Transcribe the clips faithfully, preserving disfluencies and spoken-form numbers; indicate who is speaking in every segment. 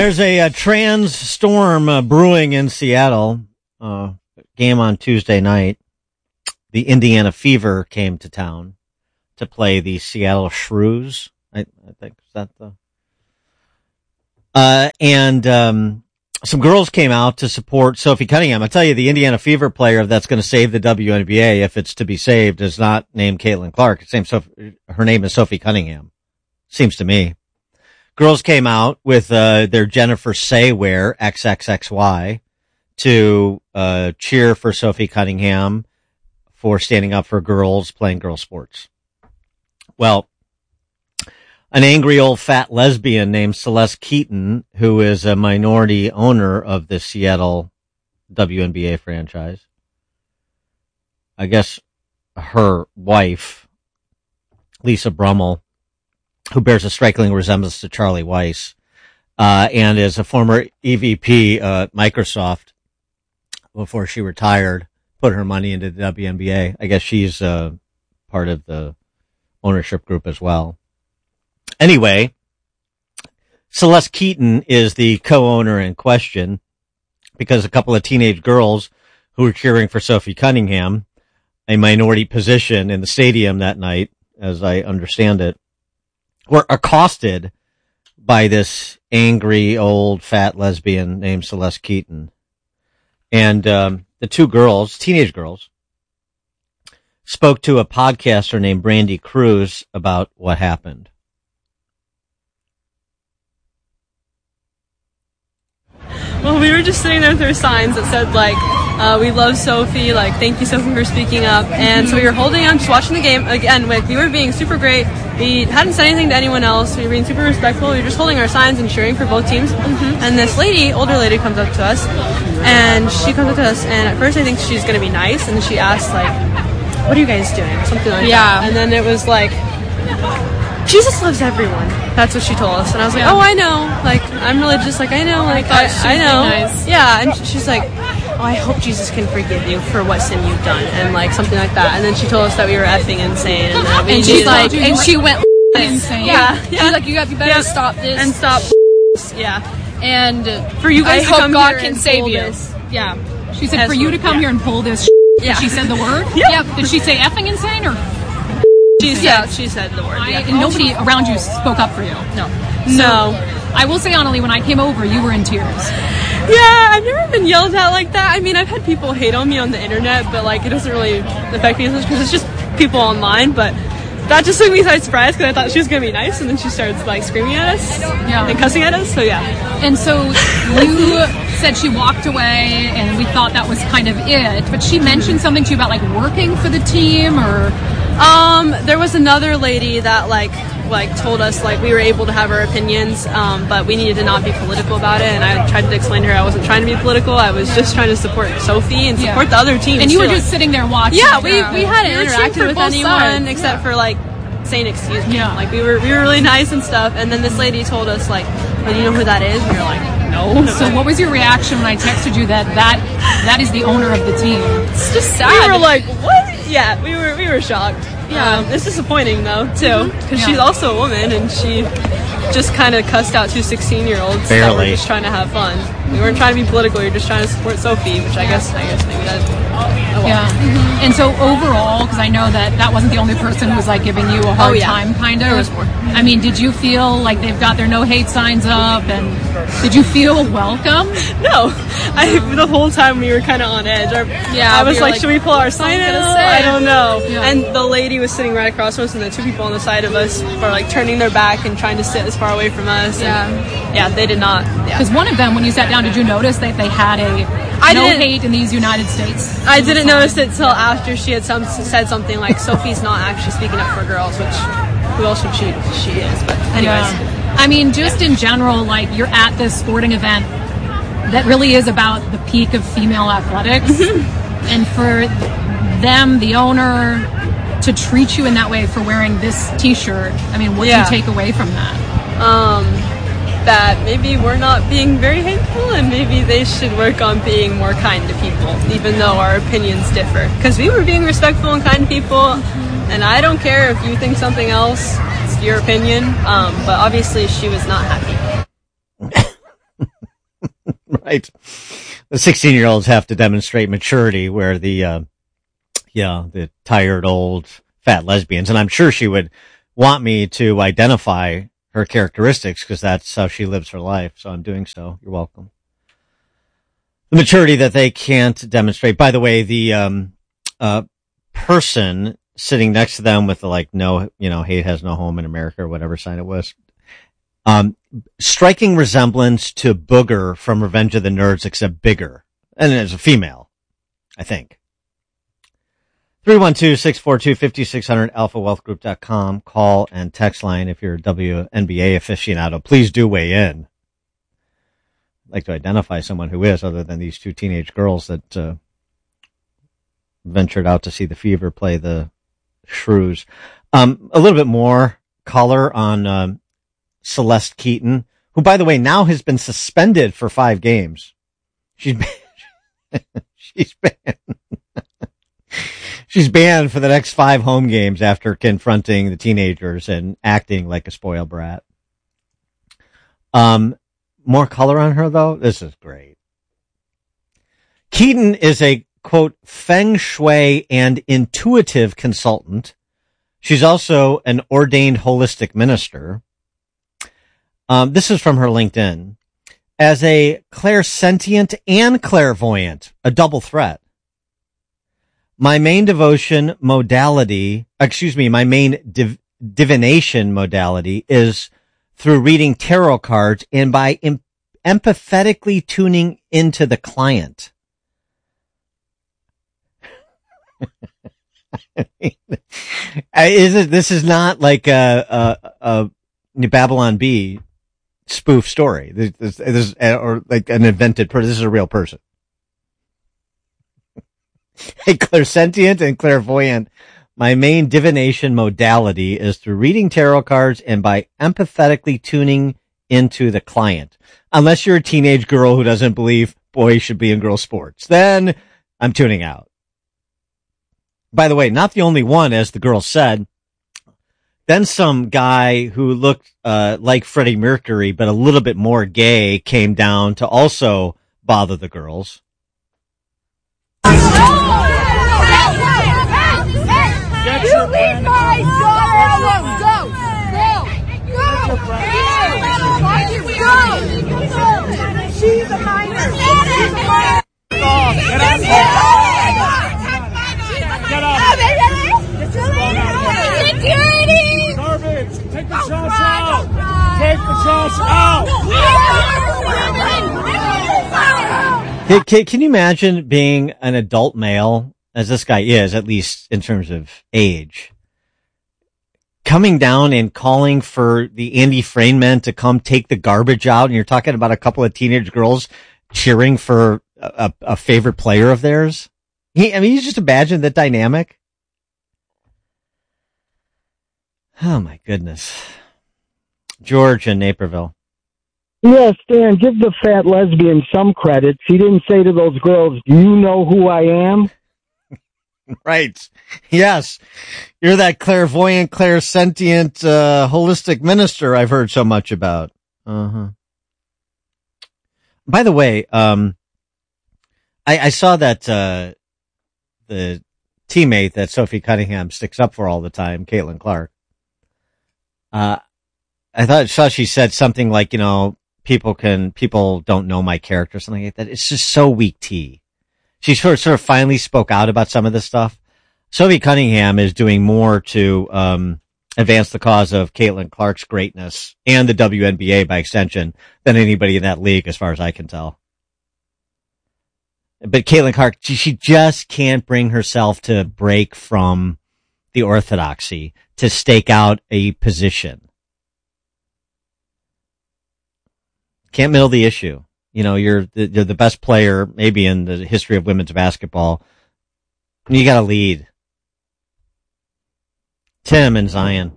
Speaker 1: there's a, a trans storm uh, brewing in Seattle. Uh, game on Tuesday night. The Indiana Fever came to town to play the Seattle Shrews. I, I think is that the. Uh, and um, some girls came out to support Sophie Cunningham. I tell you, the Indiana Fever player that's going to save the W N B A, if it's to be saved, is not named Caitlin Clark. It's named Sophie, her name is Sophie Cunningham. Seems to me. Girls came out with uh, their Jennifer Say wear, X X X Y, to uh, cheer for Sophie Cunningham for standing up for girls playing girl sports. Well, an angry old fat lesbian named Celeste Keaton, who is a minority owner of the Seattle W N B A franchise, I guess her wife, Lisa Brummel, who bears a striking resemblance to Charlie Weiss, uh, and is a former E V P at Microsoft before she retired, put her money into the W N B A. I guess she's uh, part of the ownership group as well. Anyway, Celeste Keaton is the co-owner in question because a couple of teenage girls who were cheering for Sophie Cunningham, a minority position in the stadium that night, as I understand it, were accosted by this angry old fat lesbian named Celeste Keaton. And um, the two girls, teenage girls, spoke to a podcaster named Brandy Cruz about what happened.
Speaker 2: Well, we were just sitting there with our signs that said, like, uh, we love Sophie, like, thank you, Sophie, for speaking up. And so we were holding on, just watching the game. Again, like, we were being super great. We hadn't said anything to anyone else. We were being super respectful. We were just holding our signs and cheering for both teams. Mm-hmm. And this lady, older lady, comes up to us. And she comes up to us, and at first I think she's going to be nice. And then she asks, like, what are you guys doing? Something like
Speaker 3: yeah.
Speaker 2: that. And then it was like, Jesus loves everyone. That's what she told us. And I was like, yeah. oh, I know. Like, I'm religious. Like, I know. Like, I, I, I know.
Speaker 3: Nice.
Speaker 2: Yeah. And she's like, oh, I hope Jesus can forgive you for what sin you've done. And, like, something like that. And then she told us that we were effing insane. And, that we
Speaker 3: and she's like, and she went insane.
Speaker 2: Yeah. yeah.
Speaker 3: She's like, you, got, you better yeah. stop this.
Speaker 2: And stop. Yeah.
Speaker 3: And
Speaker 2: for you guys
Speaker 3: I
Speaker 2: to
Speaker 3: hope
Speaker 2: come
Speaker 3: God
Speaker 2: here
Speaker 3: can
Speaker 2: and
Speaker 3: save you.
Speaker 2: This. Yeah.
Speaker 3: She said, for you to come
Speaker 2: yeah.
Speaker 3: here and pull this
Speaker 2: yeah.
Speaker 3: She said the word?
Speaker 2: Yeah.
Speaker 3: Yep. Did she say effing insane or?
Speaker 2: She said, yeah, she said the word.
Speaker 3: I,
Speaker 2: yeah.
Speaker 3: And nobody around you spoke up for you.
Speaker 2: No.
Speaker 3: So,
Speaker 2: no.
Speaker 3: I will say, Annalie, when I came over, you were in tears.
Speaker 2: Yeah, I've never been yelled at like that. I mean, I've had people hate on me on the internet, but like it doesn't really affect me as much because it's just people online. But that just took me by surprise because I thought she was gonna be nice, and then she started like screaming at us
Speaker 3: yeah.
Speaker 2: and cussing at us. So yeah.
Speaker 3: And so you said she walked away, and we thought that was kind of it. But she mentioned something to you about like working for the team, or.
Speaker 2: Um, there was another lady that like like told us like we were able to have our opinions, um, but we needed to not be political about it. And I tried to explain to her I wasn't trying to be political. I was just trying to support Sophie and support yeah. the other teams.
Speaker 3: And you
Speaker 2: too.
Speaker 3: were just sitting there watching.
Speaker 2: Yeah, we we hadn't
Speaker 3: we
Speaker 2: interacted with anyone
Speaker 3: sides.
Speaker 2: except
Speaker 3: yeah.
Speaker 2: for like saying excuse me.
Speaker 3: Yeah.
Speaker 2: Like we were we were really nice and stuff. And then this lady told us like, "Oh, do you know who that is?" And we were like, "No."
Speaker 3: So what was your reaction when I texted you that that that is the owner of the team?
Speaker 2: It's just sad. We were like, "What?" Yeah, we were we were shocked. Yeah, um, it's disappointing though too, because yeah. she's also a woman and she just kind of cussed out two sixteen-year-olds that were just trying to have fun. We weren't trying to be political. You're just trying to support Sophie, which I guess I guess maybe that. Oh, well.
Speaker 3: Yeah. Mm-hmm. And so overall, because I know that that wasn't the only person who was like giving you a hard
Speaker 2: oh, yeah.
Speaker 3: time, kind of.
Speaker 2: There was more.
Speaker 3: I mean, did you feel like they've got their no hate signs up, and did you feel welcome?
Speaker 2: No, I the whole time we were kind of on edge. Our,
Speaker 3: yeah,
Speaker 2: I was
Speaker 3: we
Speaker 2: like,
Speaker 3: like,
Speaker 2: should we pull our sign out? I don't know.
Speaker 3: Yeah.
Speaker 2: And the lady was sitting right across from us, and the two people on the side of us were like turning their back and trying to sit as far away from us.
Speaker 3: Yeah,
Speaker 2: and, yeah, they did not.
Speaker 3: Because
Speaker 2: yeah.
Speaker 3: one of them, when you sat down, did you notice that they had a
Speaker 2: I
Speaker 3: no
Speaker 2: didn't,
Speaker 3: hate in these United States?
Speaker 2: I didn't notice it till after she had some said something like Sophie's not actually speaking up for girls, which who else would she she is? But anyways,
Speaker 3: yeah. I mean, just in general, like you're at this sporting event that really is about the peak of female athletics, and for them, the owner, to treat you in that way for wearing this T-shirt. I mean, what
Speaker 2: yeah.
Speaker 3: do you take away from that?
Speaker 2: Um, that maybe we're not being very hateful, and maybe they should work on being more kind to people, even though our opinions differ. Because we were being respectful and kind to people, and I don't care if you think something else. It's your opinion. Um, but obviously she was not happy.
Speaker 1: Right. The sixteen-year-olds have to demonstrate maturity where the, uh, yeah, the tired old fat lesbians, and I'm sure she would want me to identify her characteristics because that's how she lives her life. So I'm doing so. You're welcome. The maturity that they can't demonstrate. By the way, the, um, uh, person sitting next to them with the, like, no, you know, hate has no home in America or whatever sign it was. Um, striking resemblance to Booger from Revenge of the Nerds, except bigger. And as a female, I think. three one two, six four two, five six zero zero, alpha wealth group dot com. Call and text line if you're a W N B A aficionado. Please do weigh in. I'd like to identify someone who is, other than these two teenage girls that uh, ventured out to see the Fever play the Shrews. Um, a little bit more color on um, Celeste Keaton, who, by the way, now has been suspended for five games. She's been, she's banned. She's banned for the next five home games after confronting the teenagers and acting like a spoiled brat. Um, more color on her, though. This is great. Keaton is a, quote, feng shui and intuitive consultant. She's also an ordained holistic minister. Um, this is from her LinkedIn. As a clairsentient and clairvoyant, a double threat. My main devotion modality, excuse me, my main div- divination modality is through reading tarot cards and by em- empathetically tuning into the client. is it, this is not like a, a, a Babylon B spoof story. This, this, this, or like an invented person. This is a real person. A clairsentient and clairvoyant. My main divination modality is through reading tarot cards and by empathetically tuning into the client. Unless you're a teenage girl who doesn't believe boys should be in girl sports, then I'm tuning out. By the way, not the only one, as the girl said. Then some guy who looked uh, like Freddie Mercury, but a little bit more gay, came down to also bother the girls.
Speaker 4: You leave my daughter alone. Go. Go. Go. Go. Go. She's a minor. She's a minor.
Speaker 5: Get off. Get out of here. Get up.
Speaker 4: Security.
Speaker 5: Garbage. Take the trash out. Take the trash out.
Speaker 1: Hey, can, can you imagine being an adult male, as this guy is, at least in terms of age, coming down and calling for the Andy Frain men to come take the garbage out, and you're talking about a couple of teenage girls cheering for a, a favorite player of theirs? He, I mean, you just imagine that dynamic. Oh my goodness. George in Naperville.
Speaker 6: Yeah, Stan, give the fat lesbian some credit. He didn't say to those girls, do you know who I am?
Speaker 1: Right. Yes. You're that clairvoyant, clairsentient, uh, holistic minister I've heard so much about. Uh-huh. By the way, um, I, I saw that, uh, the teammate that Sophie Cunningham sticks up for all the time, Caitlin Clark. Uh, I thought, saw she said something like, you know, people can, people don't know my character, something like that. It's just so weak tea. She sort of, sort of finally spoke out about some of this stuff. Sophie Cunningham is doing more to, um, advance the cause of Caitlin Clark's greatness and the W N B A by extension than anybody in that league, as far as I can tell. But Caitlin Clark, she, she just can't bring herself to break from the orthodoxy to stake out a position. Can't middle the issue. You know, you're the, you're the best player maybe in the history of women's basketball. You got to lead. Tim and Zion.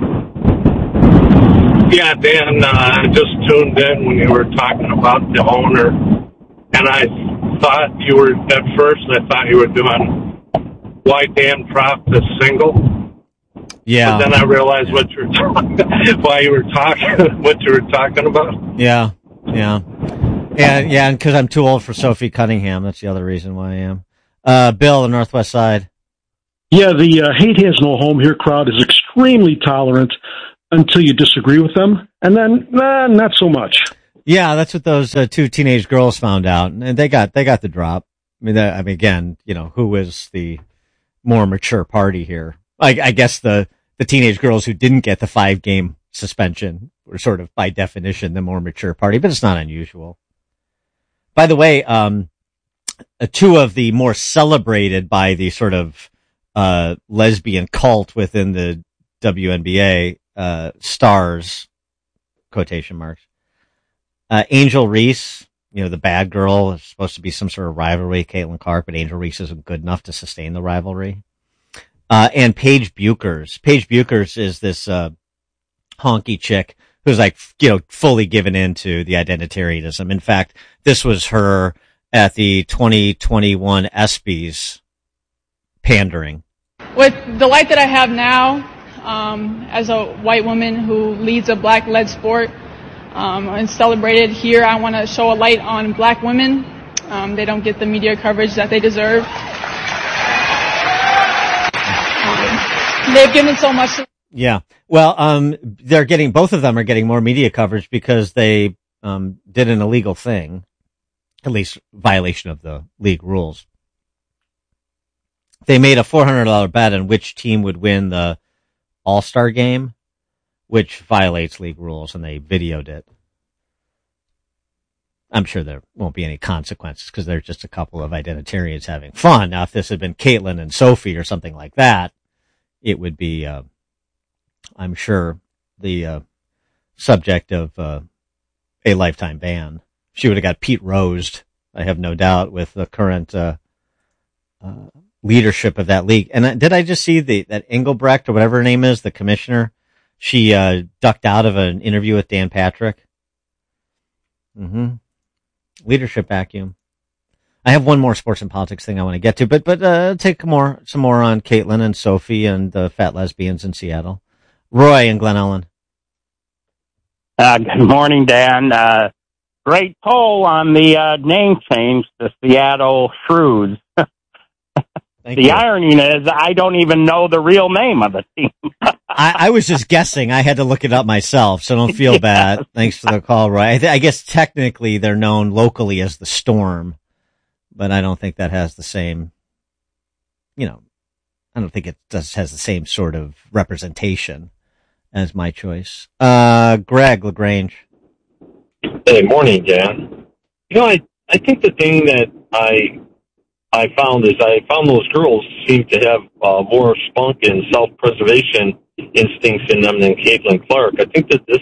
Speaker 7: Yeah, Dan, uh, I just tuned in when you were talking about the owner, and I thought you were, at first, I thought you were doing why Dan Proft is single.
Speaker 1: Yeah.
Speaker 7: But then I realized what you were talking, why you were talking, what you were talking about.
Speaker 1: Yeah. Yeah. Yeah, yeah, and because I'm too old for Sophie Cunningham. That's the other reason why I am. Uh, Bill, the Northwest Side.
Speaker 8: Yeah, the uh, hate has no home here crowd is extremely tolerant until you disagree with them, and then nah, not so much.
Speaker 1: Yeah, that's what those uh, two teenage girls found out, and they got they got the drop. I mean, that, I mean, again, you know, who was the more mature party here? I, I guess the the teenage girls who didn't get the five game suspension were sort of by definition the more mature party, but it's not unusual. By the way, um, uh, two of the more celebrated by the sort of uh, lesbian cult within the W N B A uh, stars, quotation marks, uh, Angel Reese, you know, the bad girl, is supposed to be some sort of rivalry, Caitlin Clark, but Angel Reese isn't good enough to sustain the rivalry. Uh, and Paige Buchers. Paige Buchers is this uh, honky chick who's like, you know, fully given into the identitarianism. In fact, this was her at the twenty twenty-one ESPYs pandering.
Speaker 9: With the life that I have now, um, as a white woman who leads a black-led sport um, and celebrated here, I want to show a light on black women. Um, they don't get the media coverage that they deserve. Um, they've given so much to
Speaker 1: Yeah. Well, um, they're getting, both of them are getting more media coverage because they, um, did an illegal thing, at least violation of the league rules. They made a four hundred dollars bet on which team would win the All-Star game, which violates league rules, and they videoed it. I'm sure there won't be any consequences because they're just a couple of identitarians having fun. Now, if this had been Caitlin and Sophie or something like that, it would be, uh, I'm sure, the uh, subject of uh, a lifetime ban. She would have got Pete Rosed, I have no doubt, with the current uh, uh, leadership of that league. And uh, did I just see the that Engelbrecht, or whatever her name is, the commissioner? She uh, ducked out of an interview with Dan Patrick. Mm-hmm. Leadership vacuum. I have one more sports and politics thing I want to get to, but but uh, take more some more on Caitlin and Sophie and the fat lesbians in Seattle. Roy and Glen Ellen.
Speaker 10: Uh, good morning, Dan. Uh, great poll on the uh, name change to Seattle Shrews.
Speaker 1: Thank
Speaker 10: the
Speaker 1: you.
Speaker 10: irony is I don't even know the real name of the team.
Speaker 1: I, I was just guessing. I had to look it up myself, so don't feel
Speaker 10: Yes.
Speaker 1: bad. Thanks for the call, Roy. I, th- I guess technically they're known locally as the Storm, but I don't think that has the same, you know, I don't think it does has the same sort of representation as my choice. Uh, Greg LaGrange.
Speaker 7: Hey, morning, Dan. You know, I, I think the thing that I I found is I found those girls seem to have uh, more spunk and self-preservation instincts in them than Caitlin Clark. I think that this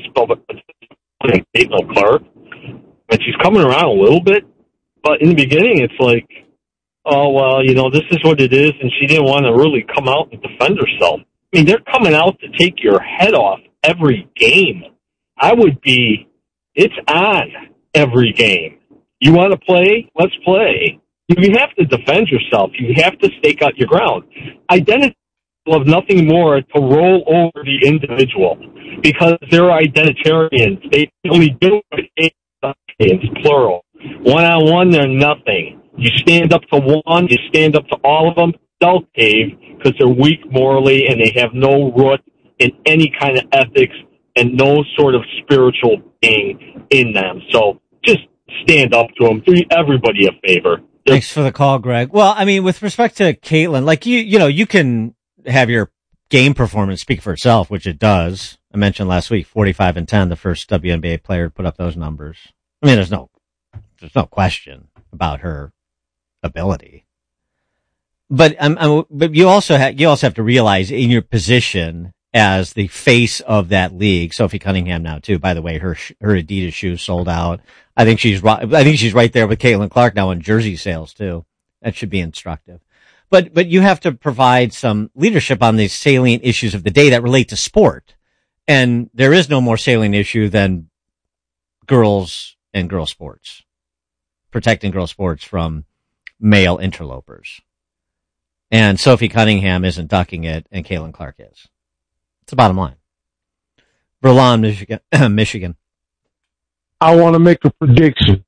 Speaker 7: Caitlin Clark, and she's coming around a little bit, but in the beginning it's like, oh, well, you know, this is what it is, and she didn't want to really come out and defend herself. I mean, they're coming out to take your head off every game. I would be, it's on every game. You want to play? Let's play. You have to defend yourself. You have to stake out your ground. Identity love nothing more to roll over the individual because they're identitarians. They only do it in plural. One-on-one, they're nothing. You stand up to one, you stand up to all of them, they'll cave because they're weak morally and they have no root in any kind of ethics and no sort of spiritual being in them. So just stand up to them. Do everybody a favor.
Speaker 1: Thanks for the call, Greg. Well, I mean, with respect to Caitlin, like you, you know, you can have your game performance speak for itself, which it does. I mentioned last week, forty-five and ten, the first W N B A player to put up those numbers. I mean, there's no, there's no question about her ability. But I'm, I'm but you also have, you also have to realize in your position as the face of that league, Sophie Cunningham now too, by the way, her, her Adidas shoes sold out. I think she's right. I think she's right there with Caitlin Clark now on jersey sales too. That should be instructive. But, but you have to provide some leadership on these salient issues of the day that relate to sport. And there is no more salient issue than girls and girl sports, protecting girl sports from male interlopers. And Sophie Cunningham isn't ducking it, and Caitlin Clark is. It's the bottom line. Berlin, Michigan. Michigan.
Speaker 8: I want to make a prediction.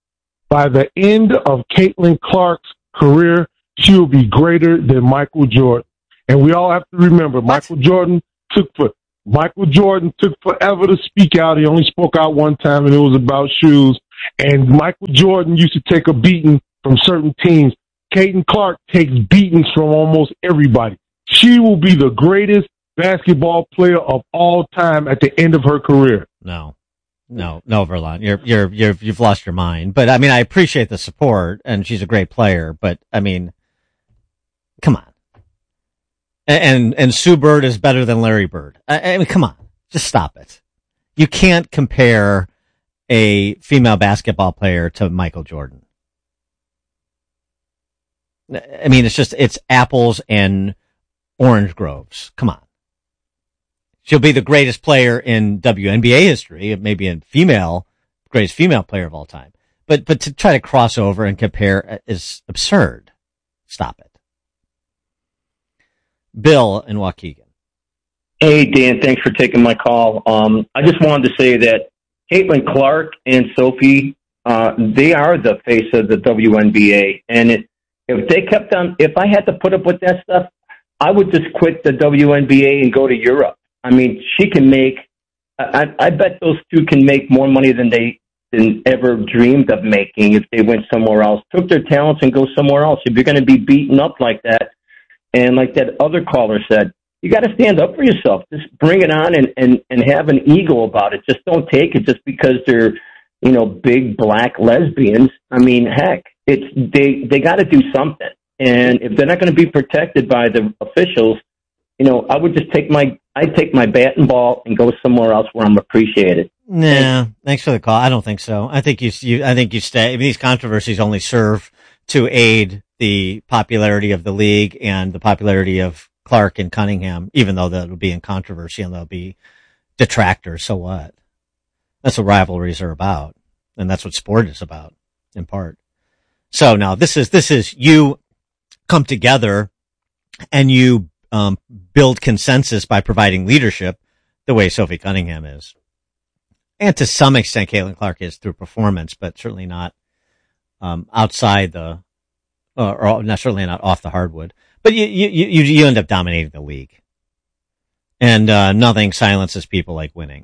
Speaker 11: by the end of Caitlin Clark's career, she will be greater than Michael Jordan. And we all have to remember, what? Michael Jordan took for Michael Jordan took forever to speak out. He only spoke out one time, and it was about shoes. And Michael Jordan used to take a beating from certain teams. Caitlin Clark takes beatings from almost everybody. She will be the greatest basketball player of all time at the end of her career.
Speaker 1: No, no, no, Verlon, you're, you're, you're, you've lost your mind. But I mean, I appreciate the support, and she's a great player. But I mean, come on. And, and Sue Bird is better than Larry Bird. I, I mean, come on, just stop it. You can't compare a female basketball player to Michael Jordan. I mean, it's just, it's apples and orange groves. Come on. She'll be the greatest player in W N B A history, maybe a female, greatest female player of all time. But, but to try to cross over and compare is absurd. Stop it. Bill in Waukegan.
Speaker 12: Hey, Dan, thanks for taking my call. Um, I just wanted to say that Caitlin Clark and Sophie, uh, they are the face of the W N B A. And it, if they kept on, if I had to put up with that stuff, I would just quit the W N B A and go to Europe. I mean, she can make, I, I bet those two can make more money than they than ever dreamed of making if they went somewhere else, took their talents and go somewhere else. If you're going to be beaten up like that, and like that other caller said, you got to stand up for yourself. Just bring it on and, and, and have an ego about it. Just don't take it just because they're, you know, big black lesbians. I mean, heck, it's they they got to do something. And if they're not going to be protected by the officials, you know, I would just take my I'd take my bat and ball and go somewhere else where I'm appreciated.
Speaker 1: Nah, thanks for the call. I don't think so. I think you, you I think you stay. I mean, these controversies only serve to aid the popularity of the league and the popularity of Clark and Cunningham, even though that'll be in controversy and there'll be detractors. So what? That's what rivalries are about. And that's what sport is about, in part. So now this is, this is you come together and you, um, build consensus by providing leadership the way Sophie Cunningham is. And to some extent, Caitlin Clark is through performance, but certainly not, um, outside the, or, or not, certainly not off the hardwood. But you, you, you, you end up dominating the league. And, uh, nothing silences people like winning.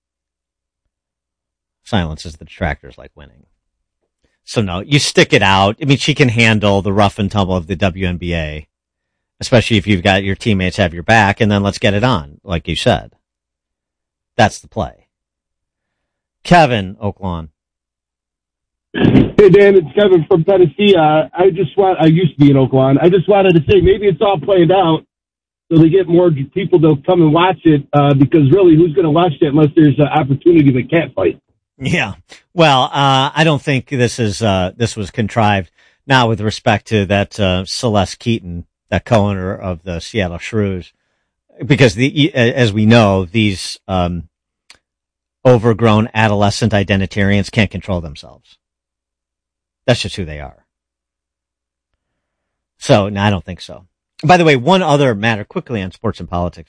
Speaker 1: Silences the detractors like winning. So no, you stick it out. I mean, she can handle the rough and tumble of the W N B A, especially if you've got your teammates have your back, and then let's get it on, like you said. That's the play. Kevin, Oak Lawn.
Speaker 13: Hey, Dan, it's Kevin from Tennessee. Uh, I just want, I used to be in Oak Lawn. I just wanted to say maybe it's all played out so they get more people to come and watch it, uh, because really, who's going to watch that unless there's an opportunity to catfight?
Speaker 1: Yeah. Well, uh, I don't think this is, uh, this was contrived. Now, with respect to that, uh, Celeste Keaton, that co-owner of the Seattle Shrews, because the, as we know, these, um, overgrown adolescent identitarians can't control themselves. That's just who they are. So, no, I don't think so. By the way, one other matter quickly on sports and politics.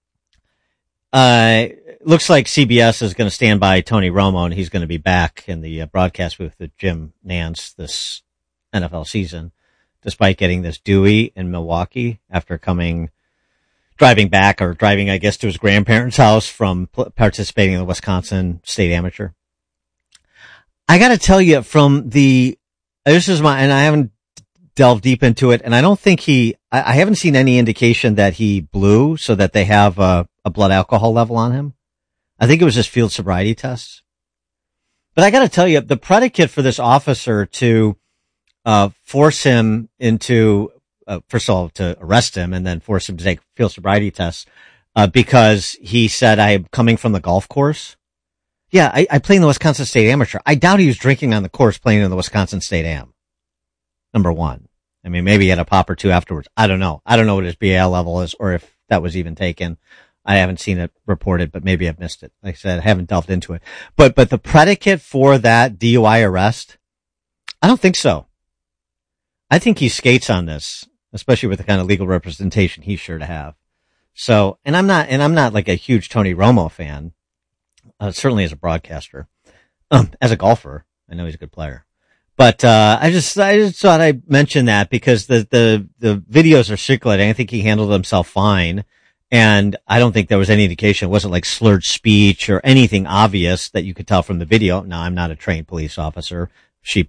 Speaker 1: Uh, looks like C B S is going to stand by Tony Romo, and he's going to be back in the uh, broadcast booth with Jim Nantz this N F L season, despite getting this Dewey in Milwaukee after coming, driving back or driving, I guess, to his grandparents' house from p- participating in the Wisconsin State Amateur. I got to tell you, from the, this is my, and I haven't delved deep into it, and I don't think he, I, I haven't seen any indication that he blew so that they have a, a blood alcohol level on him. I think it was just field sobriety tests. But I got to tell you, the predicate for this officer to uh force him into, uh, first of all, to arrest him and then force him to take field sobriety tests, uh, because he said, I'm coming from the golf course. Yeah, I, I play in the Wisconsin State Amateur. I doubt he was drinking on the course playing in the Wisconsin State Am. Number one. I mean, maybe he had a pop or two afterwards. I don't know. I don't know what his B A L level is or if that was even taken. I haven't seen it reported, but maybe I've missed it. Like I said, I haven't delved into it. But, but the predicate for that D U I arrest, I don't think so. I think he skates on this, especially with the kind of legal representation he's sure to have. So, and I'm not, and I'm not like a huge Tony Romo fan, uh, certainly as a broadcaster, um, as a golfer. I know he's a good player, But, uh, I just, I just thought I'd mention that because the, the, the videos are circulating. I think he handled himself fine. And I don't think there was any indication. It wasn't like slurred speech or anything obvious that you could tell from the video. Now, I'm not a trained police officer,